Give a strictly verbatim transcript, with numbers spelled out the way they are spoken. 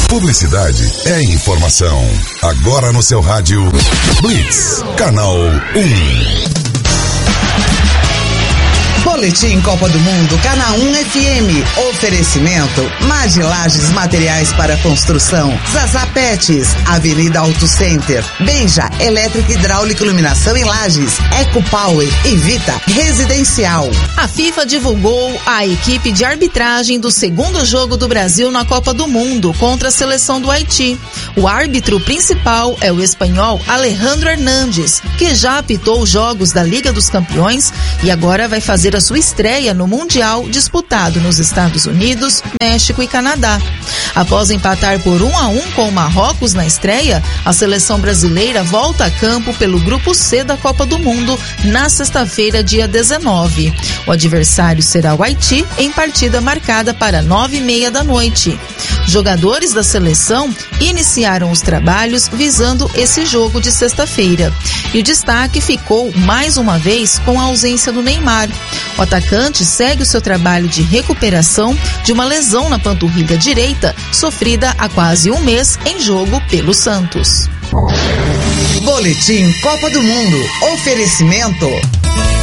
Publicidade é informação. Agora no seu rádio, Blitz, canal um. Boletim Copa do Mundo, Canal um F M. Oferecimento, Magi Lages Materiais para Construção, Zaza Pets, Avenida Auto Center, Benja, Elétrica, Hidráulica, Iluminação em Lages, Eco Power e Vita Residencial. A FIFA divulgou a equipe de arbitragem do segundo jogo do Brasil na Copa do Mundo contra a seleção do Haiti. O árbitro principal é o espanhol Alejandro Hernández, que já apitou os jogos da Liga dos Campeões e agora vai fazer a sua estreia no Mundial disputado nos Estados Unidos, México e Canadá. Após empatar por um a um com o Marrocos na estreia, a seleção brasileira volta a campo pelo Grupo C da Copa do Mundo na sexta-feira, dia dezenove. O adversário será o Haiti, em partida marcada para nove e meia da noite. Jogadores da seleção iniciaram os trabalhos visando esse jogo de sexta-feira. E o destaque ficou, mais uma vez, com a ausência do Neymar. O atacante segue o seu trabalho de recuperação de uma lesão na panturrilha direita, sofrida há quase um mês em jogo pelo Santos. Boletim Copa do Mundo. Oferecimento